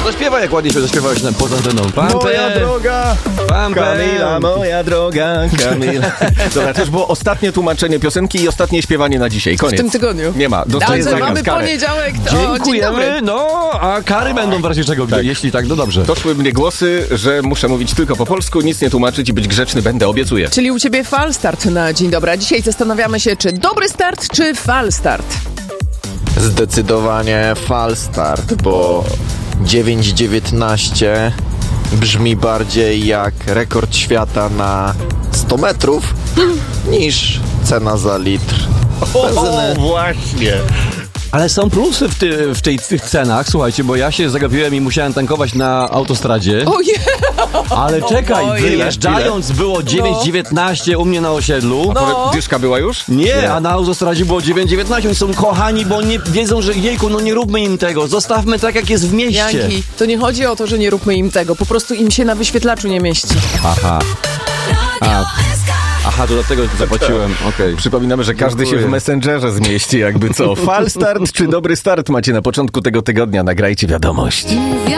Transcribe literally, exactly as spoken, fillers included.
zaśpiewaj, jak ładnie się zaśpiewałeś na poza anteną. Moja droga Pam, pam. Kamila, moja droga Kamila. Dobra, to już było ostatnie tłumaczenie piosenki i ostatnie śpiewanie na dzisiaj. Koniec. W tym tygodniu. Nie ma. Dostaję Dobrze, mamy zakaz, karę. poniedziałek. To dzień Dziękujemy, dobry. no, a kary będą w razie czego, Tak. jeśli tak, no dobrze. Doszły mnie głosy, że muszę mówić tylko po polsku, nic nie tłumaczyć i być grzeczny będę, obiecuję. Czyli u ciebie fal start na dzień dobry. A dzisiaj zastanawiamy się, czy dobry start, czy fal start. Zdecydowanie fal start, bo dziewięć dziewiętnaście brzmi bardziej jak rekord świata na sto metrów niż cena za litr benzyny. właśnie. Ale są plusy w, ty, w, tej, w tych cenach, słuchajcie, bo ja się zagapiłem i musiałem tankować na autostradzie. Ojej! Ale czekaj, Oj. wyjeżdżając było dziewięć dziewiętnaście u mnie na osiedlu. No. Dyszka była już? Nie, a na autostradzie było dziewięć dziewiętnaście. Oni są kochani, bo nie wiedzą, że jejku, no nie róbmy im tego. Zostawmy tak, jak jest w mieście. Janki, to nie chodzi o to, że nie róbmy im tego. Po prostu im się na wyświetlaczu nie mieści. Aha. A. Aha, to dlatego zapłaciłem, okej. Przypominamy, że każdy Dziękuję. się w Messengerze zmieści, jakby co. Fal start czy dobry start macie na początku tego tygodnia? Nagrajcie wiadomość.